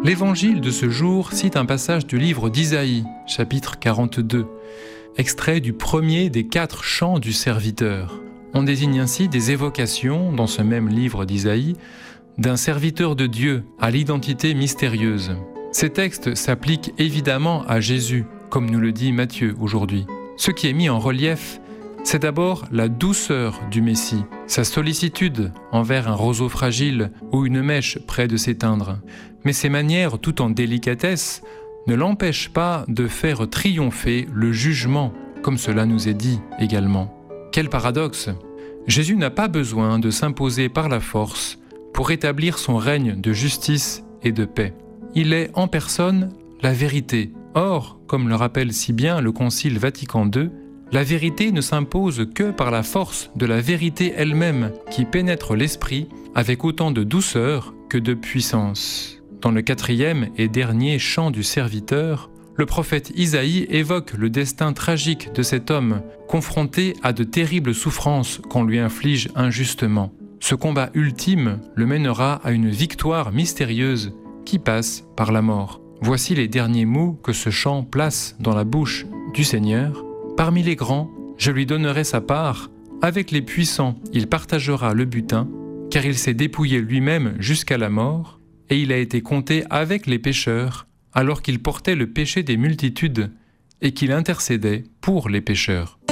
L'évangile de ce jour cite un passage du livre d'Isaïe, chapitre 42, extrait du premier des 4 chants du serviteur. On désigne ainsi des évocations, dans ce même livre d'Isaïe, d'un serviteur de Dieu à l'identité mystérieuse. Ces textes s'appliquent évidemment à Jésus, comme nous le dit Matthieu aujourd'hui. Ce qui est mis en relief, c'est d'abord la douceur du Messie, sa sollicitude envers un roseau fragile ou une mèche près de s'éteindre. Mais ses manières, tout en délicatesse, ne l'empêchent pas de faire triompher le jugement, comme cela nous est dit également. Quel paradoxe! Jésus n'a pas besoin de s'imposer par la force pour établir son règne de justice et de paix. Il est en personne la vérité. Or, comme le rappelle si bien le Concile Vatican II, la vérité ne s'impose que par la force de la vérité elle-même qui pénètre l'esprit avec autant de douceur que de puissance. Dans le 4e et dernier chant du serviteur, le prophète Isaïe évoque le destin tragique de cet homme, confronté à de terribles souffrances qu'on lui inflige injustement. Ce combat ultime le mènera à une victoire mystérieuse qui passe par la mort. Voici les derniers mots que ce chant place dans la bouche du Seigneur. Parmi les grands, je lui donnerai sa part. Avec les puissants, il partagera le butin, car il s'est dépouillé lui-même jusqu'à la mort, et il a été compté avec les pécheurs, alors qu'il portait le péché des multitudes et qu'il intercédait pour les pécheurs.